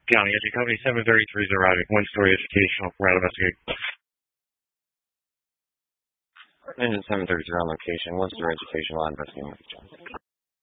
County Edge Company 733 is arriving. One-story educational route investigate. Engine 733 on location. One-story educational route investigation.